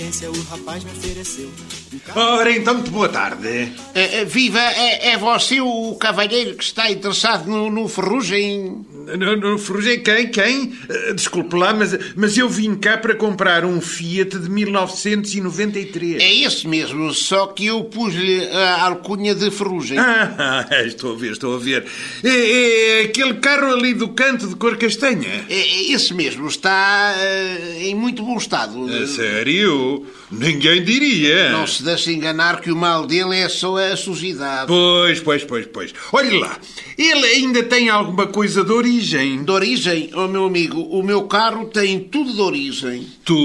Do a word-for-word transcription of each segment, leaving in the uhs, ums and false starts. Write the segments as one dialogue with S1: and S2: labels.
S1: O rapaz me ofereceu um carro.
S2: Ora, então, muito boa tarde.
S3: Uh, viva, é, é você o cavalheiro que está interessado no, no Ferrugem?
S2: No, no Ferrugem? Quem? Quem? Uh, desculpe lá, mas, mas eu vim cá para comprar um Fiat de mil novecentos e noventa e três.
S3: É esse mesmo, só que eu pus-lhe a alcunha de Ferrugem.
S2: Ah, estou a ver, estou a ver. É, é aquele carro ali do canto de cor castanha?
S3: É, é esse mesmo, está uh, em muito bom estado.
S2: A sério? Ninguém diria.
S3: Não se deixe enganar que o mal dele é só a sujidade.
S2: Pois, pois, pois, pois. Olhe lá, ele ainda tem alguma coisa de origem.
S3: De origem? Oh, meu amigo, o meu carro tem tudo de origem.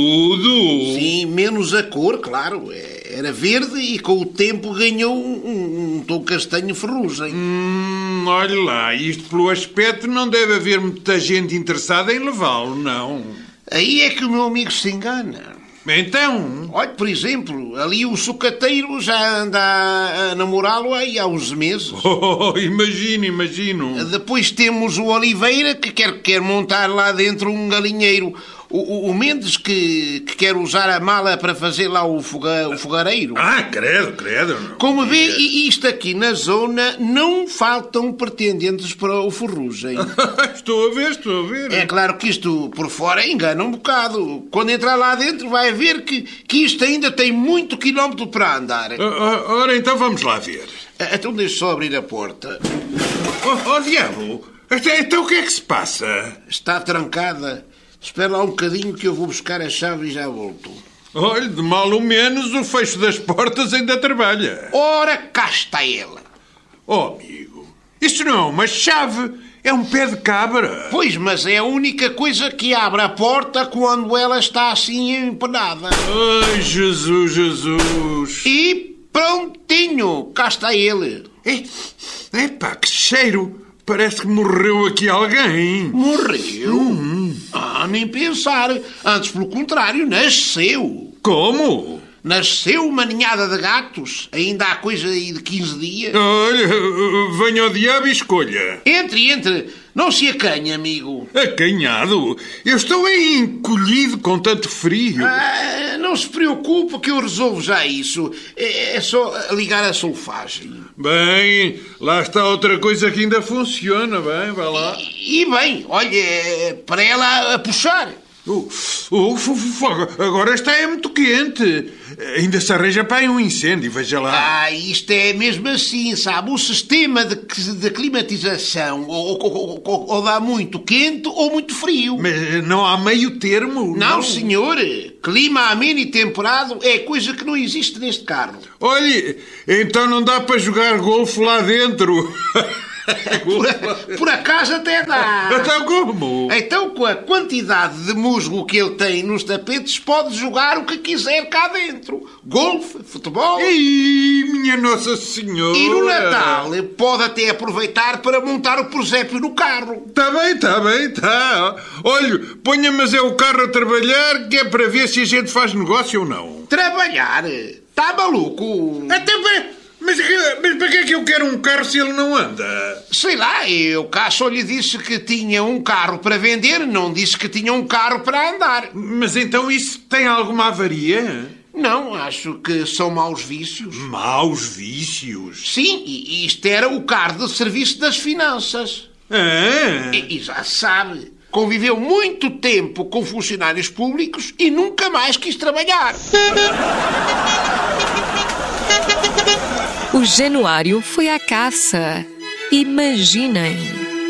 S2: Tudo?
S3: Sim, menos a cor, claro. Era verde e com o tempo ganhou um, um, um tom castanho ferrugem.
S2: Hum, olhe lá, isto pelo aspecto não deve haver muita gente interessada em levá-lo, não.
S3: Aí é que o meu amigo se engana.
S2: Então?
S3: Olha, por exemplo, ali o sucateiro já anda a, a namorá-lo aí há uns meses.
S2: Oh, imagino, imagino.
S3: Depois temos o Oliveira, que quer, quer montar lá dentro um galinheiro. O, o, o Mendes, que, que quer usar a mala para fazer lá o, foga, o fogareiro.
S2: Ah, credo, credo.
S3: Como vê, isto aqui na zona não faltam pretendentes para o Ferrugem.
S2: Estou a ver, estou a ver.
S3: É claro que isto por fora engana um bocado. Quando entrar lá dentro vai ver que, que isto ainda tem muito quilómetro para andar.
S2: Ora, então vamos lá ver.
S3: Então deixe só abrir a porta.
S2: Oh, oh diabo! Então o que é que se passa?
S3: Está trancada. Espera lá um bocadinho que eu vou buscar a chave e já volto.
S2: Olhe, de mal ou menos, o fecho das portas ainda trabalha.
S3: Ora, cá está ela.
S2: Oh, amigo, isso não é uma chave, é um pé de cabra.
S3: Pois, mas é a única coisa que abre a porta quando ela está assim empenada.
S2: Ai, Jesus, Jesus.
S3: E prontinho, cá está ele.
S2: É, epá, que cheiro. Parece que morreu aqui alguém.
S3: Morreu?
S2: Hum.
S3: Ah, nem pensar. Antes, pelo contrário, nasceu.
S2: Como?
S3: Nasceu uma ninhada de gatos. Ainda há coisa aí de quinze dias.
S2: Olha, venha ao diabo e escolha.
S3: Entre, entre. Não se acanhe, amigo.
S2: Acanhado? Eu estou aí encolhido com tanto frio.
S3: Ah, não se preocupe que eu resolvo já isso. É, é só ligar a solfagem.
S2: Bem, lá está outra coisa que ainda funciona. Bem, vai lá.
S3: E, e bem, olha, para ela a puxar.
S2: Uh, uh, agora está é muito quente. Ainda se arranja para aí um incêndio, veja lá.
S3: Ah, isto é mesmo assim, sabe? O sistema de, de climatização ou, ou, ou, ou dá muito quente ou muito frio.
S2: Mas não há meio termo?
S3: Não, não, senhor. Clima ameno e temperado é coisa que não existe neste carro.
S2: Olhe, então não dá para jogar golfe lá dentro.
S3: Por, por acaso até dá.
S2: Então como?
S3: Então, com a quantidade de musgo que ele tem nos tapetes, pode jogar o que quiser cá dentro. Golfe, futebol.
S2: Ih, minha Nossa Senhora.
S3: E no Natal pode até aproveitar para montar o presépio no carro.
S2: Está bem, está bem, está. Olha, ponha mas é o carro a trabalhar, que é para ver se a gente faz negócio ou não.
S3: Trabalhar? Está maluco?
S2: Até bem. Mas, mas para que é que eu quero um carro se ele não anda?
S3: Sei lá, eu cá só lhe disse que tinha um carro para vender, não disse que tinha um carro para andar.
S2: Mas então isso tem alguma avaria?
S3: Não, acho que são maus vícios.
S2: Maus vícios?
S3: Sim, e isto era o carro de serviço das finanças.
S2: Ah.
S3: E, e já sabe, conviveu muito tempo com funcionários públicos e nunca mais quis trabalhar.
S4: O Januário foi à caça. Imaginem!